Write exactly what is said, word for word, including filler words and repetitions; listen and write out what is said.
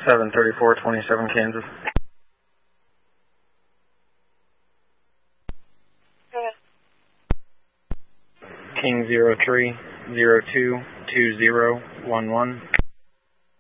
seven thirty-four twenty-seven Kansas. King zero three zero two two zero one one.